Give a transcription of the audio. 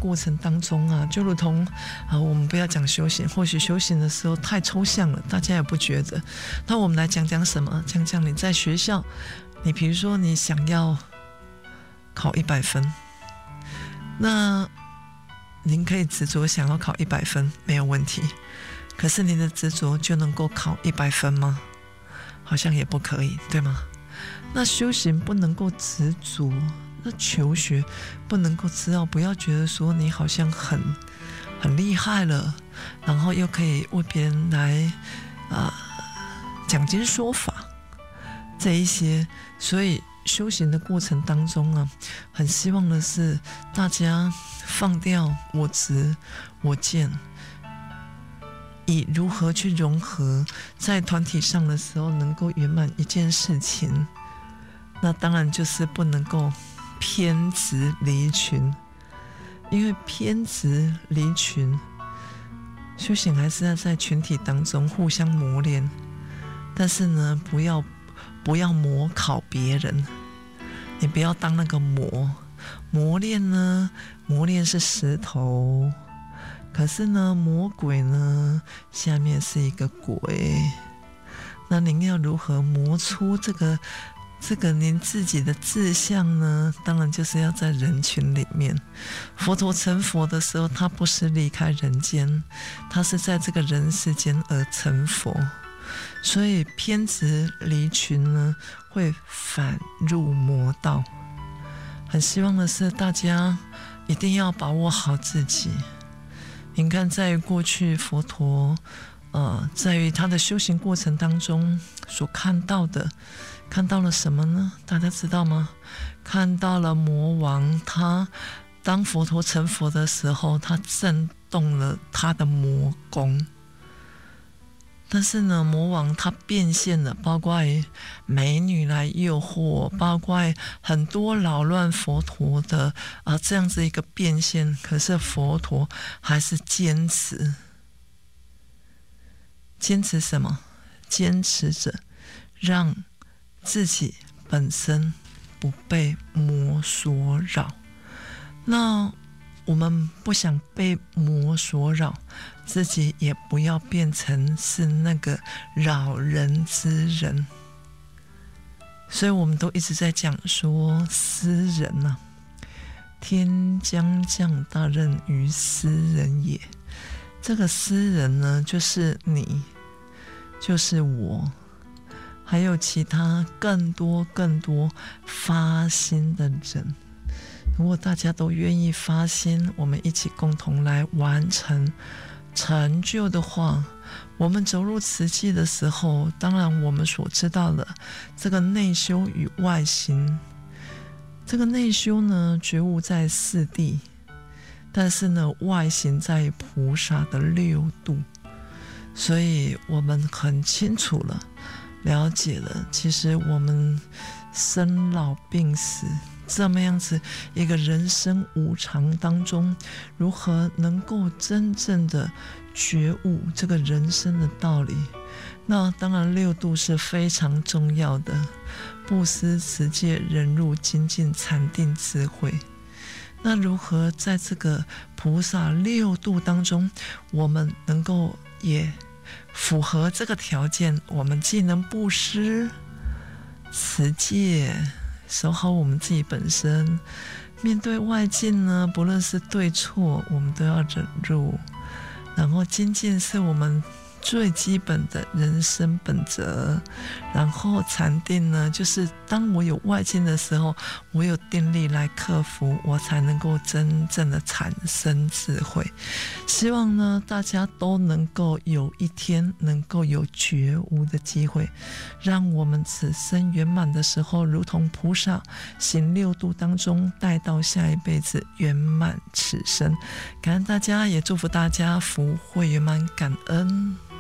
过程当中啊，就如同我们不要讲修行，或许修行的时候太抽象了，大家也不觉得。那我们来讲讲什么？讲讲你在学校，你比如说你想要考100分，那您可以执着想要考100分没有问题，可是您的执着就能够考100分吗？好像也不可以，对吗？那修行不能够执着，那求学不能够知道，不要觉得说你好像很厉害了，然后又可以为别人来讲经说法这一些。所以修行的过程当中啊，很希望的是大家放掉我执我见，以如何去融合在团体上的时候能够圆满一件事情。那当然就是不能够偏执离群，因为偏执离群，修行还是要在群体当中互相磨练，但是呢，不要模考别人，你不要当那个磨练呢，磨练是石头，可是呢，魔鬼呢，下面是一个鬼。那您要如何磨出这个您自己的志向呢？当然就是要在人群里面。佛陀成佛的时候，他不是离开人间，他是在这个人世间而成佛。所以偏执离群呢，会反入魔道。很希望的是大家一定要把握好自己。你看，在于过去佛陀在于他的修行过程当中所看到了什么呢？大家知道吗？看到了魔王，他当佛陀成佛的时候，他震动了他的魔宫。但是呢，魔王他变现了，包括美女来诱惑，包括很多扰乱佛陀的这样子一个变现。可是佛陀还是坚持什么？坚持着让自己本身不被魔所扰。那我们不想被魔所扰，自己也不要变成是那个扰人之人。所以我们都一直在讲说斯人啊，天将降大任于斯人也。这个斯人呢，就是你，就是我，还有其他更多发心的人。如果大家都愿意发心，我们一起共同来完成成就的话，我们走入慈济的时候，当然我们所知道的这个内修与外行，这个内修呢，觉悟在四谛，但是呢，外行在菩萨的六度。所以我们很清楚了，了解了，其实我们生老病死这么样子一个人生无常当中，如何能够真正的觉悟这个人生的道理？那当然六度是非常重要的，布施、持戒、忍辱、精进、禅定、智慧。那如何在这个菩萨六度当中，我们能够也符合这个条件，我们既能布施、持戒，守好我们自己本身，面对外境呢，不论是对错，我们都要忍辱。然后精进是我们最基本的人生本则。然后禅定呢，就是当我有外境的时候，我有定力来克服，我才能够真正的产生智慧。希望呢，大家都能够有一天能够有觉悟的机会，让我们此生圆满的时候，如同菩萨行六度当中，带到下一辈子圆满此生。感恩大家，也祝福大家福慧圆满，感恩。